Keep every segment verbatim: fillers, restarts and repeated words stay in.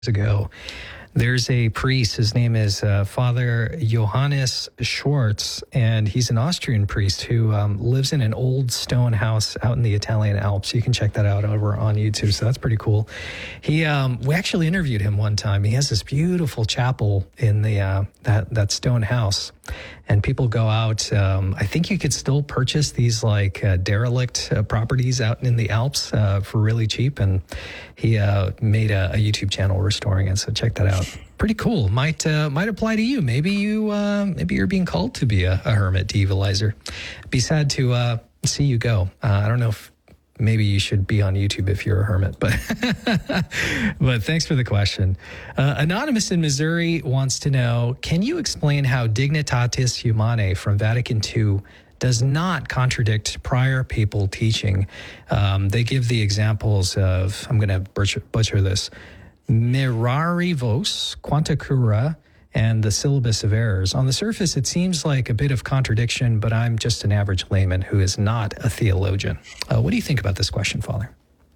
ago. There's a priest, his name is uh, Father Johannes Schwartz, and he's an Austrian priest who um, lives in an old stone house out in the Italian Alps. You can check that out over on YouTube, so that's pretty cool. He, um, we actually interviewed him one time. He has this beautiful chapel in the uh, that, that stone house, and people go out. Um, I think you could still purchase these like uh, derelict uh, properties out in the Alps uh, for really cheap, and he uh, made a, a YouTube channel restoring it, so check that out. Pretty cool. Might uh, might apply to you. Maybe you uh, maybe you're being called to be a, a hermit, Devilizer. Be sad to uh, see you go. Uh, I don't know if maybe you should be on YouTube if you're a hermit, but but thanks for the question. Uh, Anonymous in Missouri wants to know: can you explain how Dignitatis Humanae from Vatican Two does not contradict prior papal teaching? Um, they give the examples of, I'm going to butcher, butcher this, Mirarivos, Quanta Cura, and the Syllabus of Errors. On the surface, it seems like a bit of contradiction, but I'm just an average layman who is not a theologian. Uh, what do you think about this question, Father?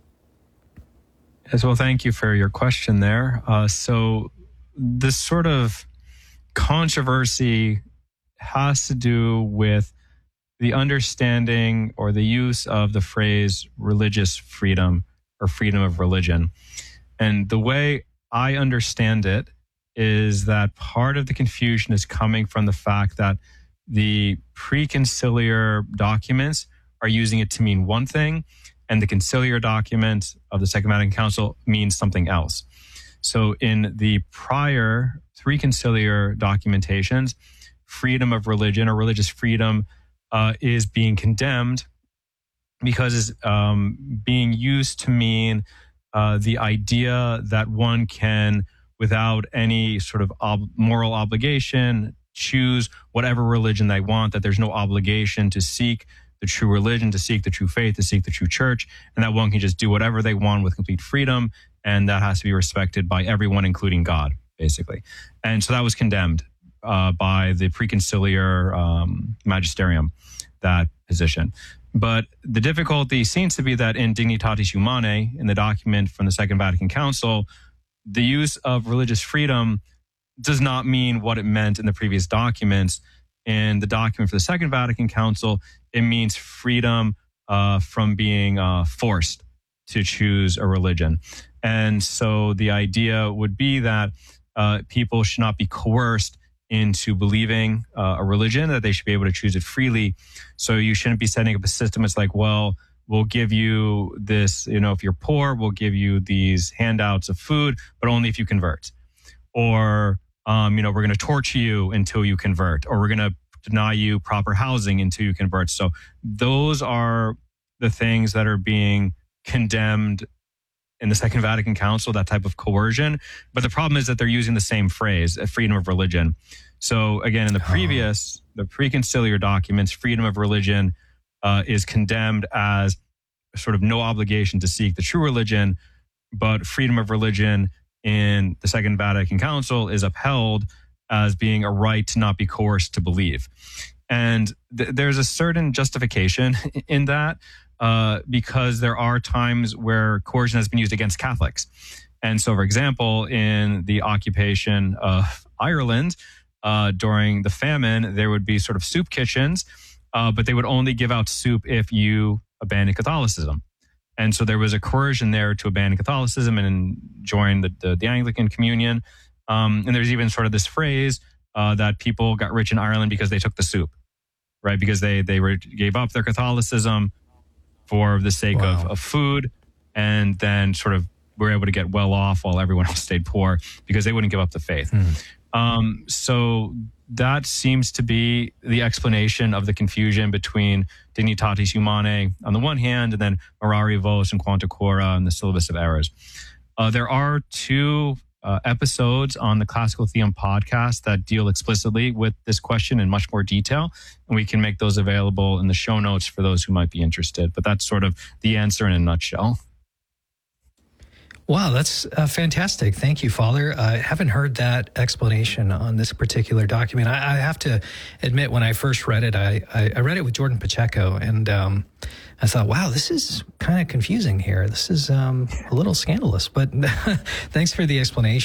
Yes, well, thank you for your question there. Uh, so this sort of controversy has to do with the understanding or the use of the phrase religious freedom or freedom of religion. And the way I understand it is that part of the confusion is coming from the fact that the preconciliar documents are using it to mean one thing, and the conciliar document of the Second Vatican Council means something else. So in the prior three conciliar documentations, freedom of religion or religious freedom uh, is being condemned because it's um, being used to mean Uh, the idea that one can, without any sort of ob- moral obligation, choose whatever religion they want, that there's no obligation to seek the true religion, to seek the true faith, to seek the true church, and that one can just do whatever they want with complete freedom, and that has to be respected by everyone, including God, basically. And so that was condemned uh, by the preconciliar um, magisterium, that position. But the difficulty seems to be that in Dignitatis Humanae, in the document from the Second Vatican Council, the use of religious freedom does not mean what it meant in the previous documents. In the document for the Second Vatican Council, it means freedom uh, from being uh, forced to choose a religion. And so the idea would be that uh, people should not be coerced into believing uh, a religion, that they should be able to choose it freely. So you shouldn't be setting up a system. It's like, well, we'll give you this, you know, if you're poor, we'll give you these handouts of food, but only if you convert. Or, um, you know, we're going to torture you until you convert, or we're going to deny you proper housing until you convert. So those are the things that are being condemned in the Second Vatican Council, that type of coercion. But the problem is that they're using the same phrase, freedom of religion. So again, in the previous, the preconciliar documents, freedom of religion uh, is condemned as sort of no obligation to seek the true religion, but freedom of religion in the Second Vatican Council is upheld as being a right to not be coerced to believe. And th- there's a certain justification in that, uh, because there are times where coercion has been used against Catholics. And so, for example, in the occupation of Ireland, uh, during the famine, there would be sort of soup kitchens, uh, but they would only give out soup if you abandoned Catholicism. And so there was a coercion there to abandon Catholicism and join the, the, the Anglican communion. Um, and there's even sort of this phrase uh, that people got rich in Ireland because they took the soup, right? Because they they were, gave up their Catholicism for the sake wow. of, of food, and then sort of were able to get well off while everyone else stayed poor because they wouldn't give up the faith. Mm. Um, so that seems to be the explanation of the confusion between Dignitatis Humanae on the one hand, and then Mirari Vos and Quanta Cura and the Syllabus of Errors. Uh, there are two uh, episodes on the Classical Theum podcast that deal explicitly with this question in much more detail, and we can make those available in the show notes for those who might be interested. But that's sort of the answer in a nutshell. Wow, that's uh, fantastic. Thank you, Father. I haven't heard that explanation on this particular document. I, I have to admit, when I first read it, I, I, I read it with Jordan Pacheco, and um, I thought, wow, this is kind of confusing here. This is um, a little scandalous, but thanks for the explanation.